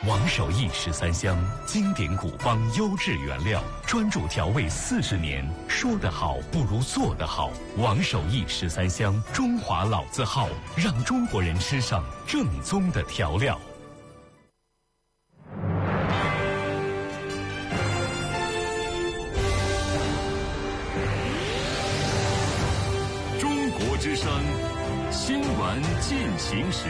王守义13香，经典古方，优质原料，专注调味40年。说得好不如做得好。王守义13香，中华老字号，让中国人吃上正宗的调料。 中国之声，新闻进行时。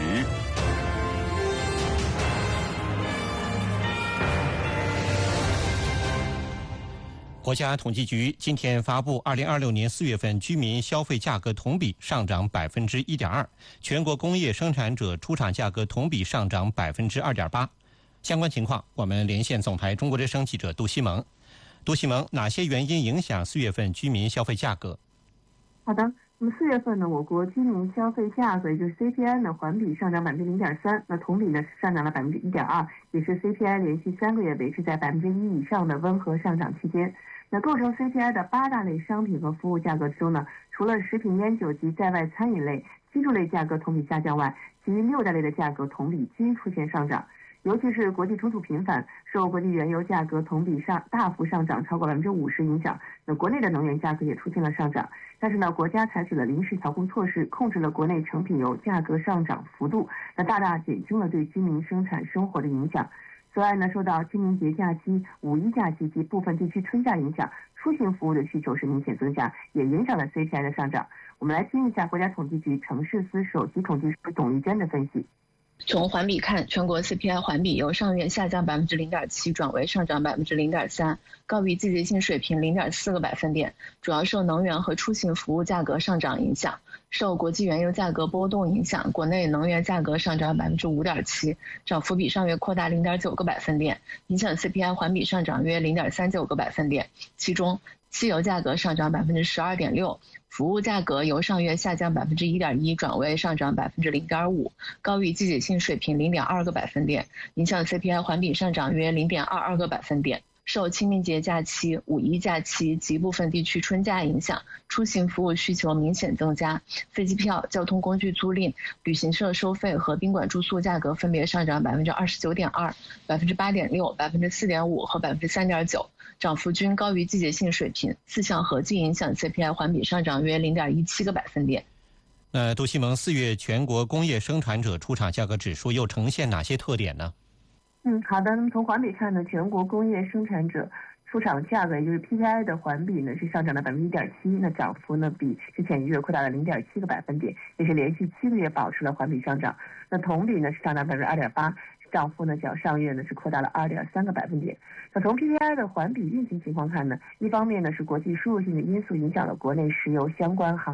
国家统计局今天发布2026年4月份居民消费价格同比上涨1.2%，全国工业生产者出厂价格同比上涨2.8%。相关情况，我们连线总台中国之声记者杜西蒙。杜西蒙，哪些原因影响4月份居民消费价格？ 好的，那么4月份呢，我国居民消费价格也就是 CPI 呢环比上涨0.3%，那同比呢上涨了1.2%，也是 CPI 连续3个月维持在1%以上的温和上涨区间。那构成 CPI 的8大类商品和服务价格中呢，除了食品烟酒及在外餐饮类、居住类价格同比下降外，其余6大类的价格同比均出现上涨。尤其是国际冲突频繁，受国际原油价格同比大幅上涨超过50%影响，那国内的能源价格也出现了上涨。但是呢，国家采取了临时调控措施，控制了国内成品油价格上涨幅度，那大大减轻了对居民生产生活的影响。此外呢，受到清明节假期、五一假期及部分地区春假影响，出行服务的需求是明显增加，也影响了 CPI 的上涨。我们来听一下国家统计局城市司首席统计师董丽娟的分析。 从环比看，全国 CPI 环比由上月下降0.7%转为上涨0.3%，高于季节性水平0.4个百分点，主要受能源和出行服务价格上涨影响。受国际原油价格波动影响，国内能源价格上涨5.7%，涨幅比上月扩大0.9个百分点，影响 CPI 环比上涨约0.39个百分点。其中，汽油价格上涨12.6%，服务价格由上月下降1.1%转为上涨0.5%，高于季节性水平0.2个百分点，影响 CPI 环比上涨约0.22个百分点。受清明节假期、五一假期及部分地区春假影响，出行服务需求明显增加，飞机票、交通工具租赁、旅行社收费和宾馆住宿价格分别上涨29.2%、8.6%、4.5%和3.9%，涨幅均高于季节性水平，四项合计影响 CPI 环比上涨约0.17个百分点。 杜西蒙，4月全国工业生产者出厂价格指数又呈现哪些特点呢？ 好的。那么从环比看呢，全国工业生产者出厂价格，也就是 PPI 的环比呢是上涨了1.7%，那涨幅呢比之前一月扩大了0.7个百分点，也是连续7个月保持了环比上涨。那同比呢是上涨2.8%，涨幅呢较上月呢是扩大了2.3个百分点。那从 PPI 的环比运行情况看呢，一方面呢是国际输入性的因素影响了国内石油相关行